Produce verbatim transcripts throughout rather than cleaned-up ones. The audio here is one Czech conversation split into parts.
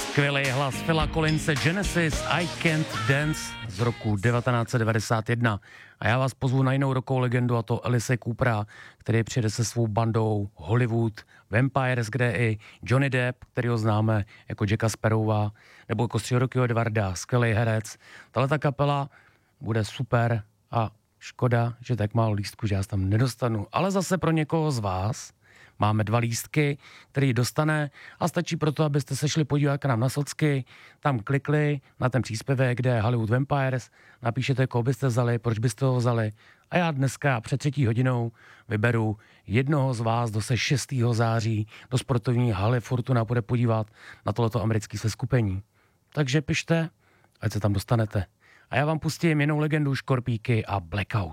Skvělý hlas Phila Collinse, Genesis, I Can't Dance z roku devatenáct set devadesát jedna. A já vás pozvu na jinou rokovou legendu, a to Alice Coopera, který přijede se svou bandou Hollywood Vampires, kde i Johnny Depp, kterýho známe jako Jacka Sparrowa, nebo jako Stříbrokého Edwarda, skvělý herec. Tahleta kapela bude super a škoda, že tak málo lístků, že já se tam nedostanu. Ale zase pro někoho z vás máme dva lístky, který dostane, a stačí proto, abyste se šli podívat k nám na socky, tam klikli na ten příspěvek, kde je Hollywood Vampires, napíšete, koho byste vzali, proč byste ho vzali, a já dneska před třetí hodinou vyberu jednoho z vás, kdo se šestého září do sportovní haly Fortuna bude podívat na tohleto americké seskupení. Takže pište, ať se tam dostanete. A já vám pustím jinou legendu Škorpíky a Blackout.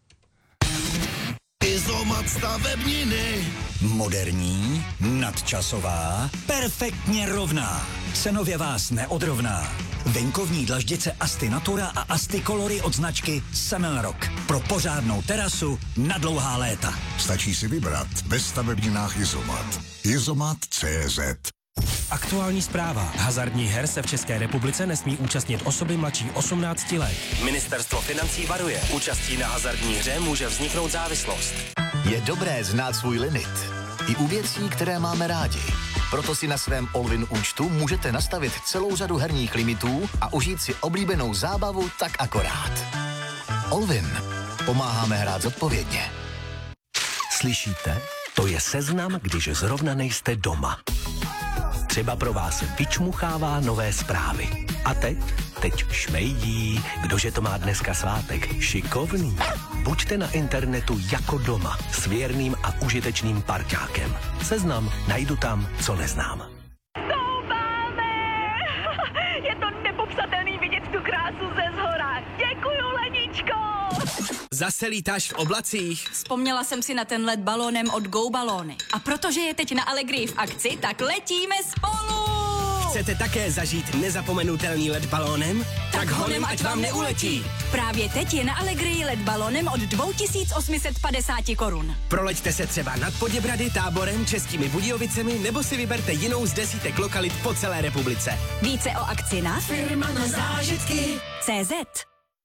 Izomat stavebniny. Moderní, nadčasová, perfektně rovná. Cenově vás neodrovná. Venkovní dlaždice Asti Natura a Asti Colory od značky Semelrock. Pro pořádnou terasu na dlouhá léta. Stačí si vybrat ve stavebninách Izomat. Izomat tečka cé zet. Aktuální zpráva. Hazardních her se v České republice nesmí účastnit osoby mladší osmnácti let. Ministerstvo financí varuje. Účastí na hazardní hře může vzniknout závislost. Je dobré znát svůj limit. I u věcí, které máme rádi. Proto si na svém Allwin účtu můžete nastavit celou řadu herních limitů a užít si oblíbenou zábavu tak akorát. Allwin. Pomáháme hrát zodpovědně. Slyšíte? To je seznam, když zrovna nejste doma. Třeba pro vás vyčmuchává nové zprávy. A teď? Teď šmejdí. Kdože to má dneska svátek? Šikovný. Buďte na internetu jako doma s věrným a užitečným parťákem. Seznam najdu tam, co neznám. Stoupáme! Je to nepopsatelný vidět tu krásu ze zhora. Děkuju, Leničko! Zase lítáš v oblacích? Vzpomněla jsem si na ten let balónem od Go Balóny. A protože je teď na Allegrii v akci, tak letíme spolu! Chcete také zažít nezapomenutelný let balónem? Tak, tak honem, ať vám neuletí! Právě teď je na Allegrii let balónem od dva tisíce osm set padesát korun. Proleďte se třeba nad Poděbrady, Táborem, Českými Budějovicemi nebo si vyberte jinou z desítek lokalit po celé republice. Více o akci na firma na zážitky tečka cé zet.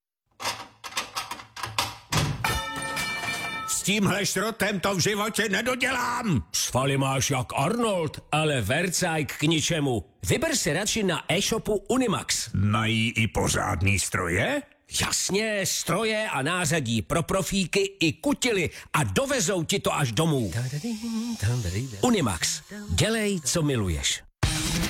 S tímhle šrotem to v životě nedodělám. Svaly máš jak Arnold, ale vercajk k ničemu. Vyber si radši na e-shopu Unimax. Mají i pořádný stroje? Jasně, stroje a nářadí pro profíky i kutily a dovezou ti to až domů. Unimax. Dělej, co miluješ.